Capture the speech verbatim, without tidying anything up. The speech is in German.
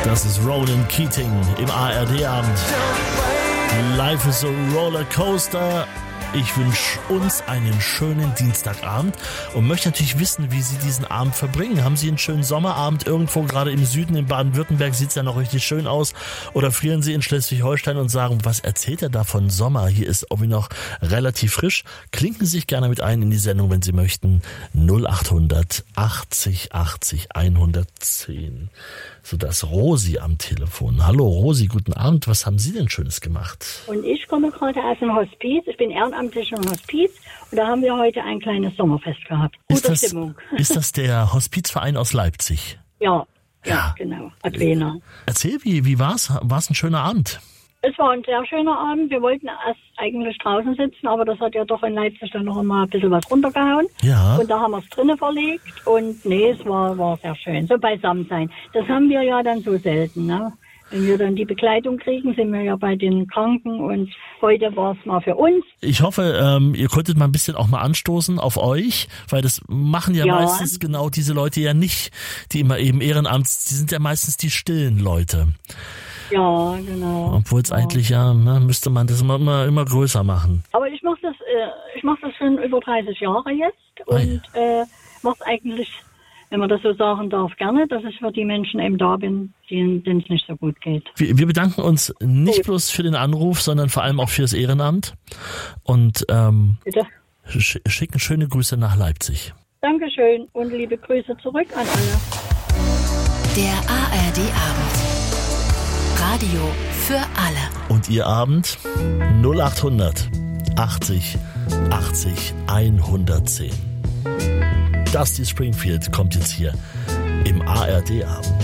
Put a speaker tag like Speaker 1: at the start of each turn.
Speaker 1: Das ist Ronan Keating im A R D-Abend. Life is a Rollercoaster. Ich wünsche uns einen schönen Dienstagabend und möchte natürlich wissen, wie Sie diesen Abend verbringen. Haben Sie einen schönen Sommerabend irgendwo, gerade im Süden, in Baden-Württemberg sieht es ja noch richtig schön aus? Oder frieren Sie in Schleswig-Holstein und sagen, was erzählt er da von Sommer? Hier ist irgendwie noch relativ frisch. Klinken Sie sich gerne mit ein in die Sendung, wenn Sie möchten. null achthundert achtzig achtzig hundertzehn. So, das Rosi am Telefon. Hallo Rosi, guten Abend. Was haben Sie denn Schönes gemacht?
Speaker 2: Und ich komme gerade aus dem Hospiz. Ich bin ehrenamtlich im Hospiz und da haben wir heute ein kleines Sommerfest gehabt. Gute
Speaker 1: Ist das,
Speaker 2: Stimmung.
Speaker 1: Ist das der Hospizverein aus Leipzig?
Speaker 2: Ja, ja,
Speaker 1: Ja.
Speaker 2: genau. Advena.
Speaker 1: Erzähl, wie, wie war's? War's ein schöner Abend?
Speaker 2: Es war ein sehr schöner Abend. Wir wollten erst eigentlich draußen sitzen, aber das hat ja doch in Leipzig dann noch mal ein bisschen was runtergehauen.
Speaker 1: Ja.
Speaker 2: Und da haben wir es drinnen verlegt und nee, es war, war sehr schön. So beisammen sein. Das haben wir ja dann so selten, ne? Wenn wir dann die Begleitung kriegen, sind wir ja bei den Kranken und heute war es mal für uns.
Speaker 1: Ich hoffe, ähm, ihr konntet mal ein bisschen auch mal anstoßen auf euch, weil das machen ja,
Speaker 2: Ja.
Speaker 1: meistens genau diese Leute ja nicht, die immer eben Ehrenamts, die sind ja meistens die stillen Leute.
Speaker 2: Ja, genau.
Speaker 1: Obwohl es
Speaker 2: ja.
Speaker 1: eigentlich ja, ne, müsste man das immer, immer, immer größer machen.
Speaker 2: Aber ich mache das, äh, ich mache das schon über dreißig Jahre jetzt und
Speaker 1: Ah, ja.
Speaker 2: äh, mache es eigentlich, wenn man das so sagen darf, gerne, dass ich für die Menschen eben da bin, denen es nicht so gut geht.
Speaker 1: Wir, wir bedanken uns nicht
Speaker 2: Gut.
Speaker 1: bloß für den Anruf, sondern vor allem auch fürs Ehrenamt und ähm,
Speaker 2: Bitte.
Speaker 1: sch- schicken schöne Grüße nach Leipzig.
Speaker 2: Dankeschön und liebe Grüße zurück an alle.
Speaker 3: Der A R D-Abend. Radio für alle.
Speaker 1: Und Ihr Abend? null achthundert achtzig achtzig hundertzehn. Dusty Springfield kommt jetzt hier im A R D-Abend.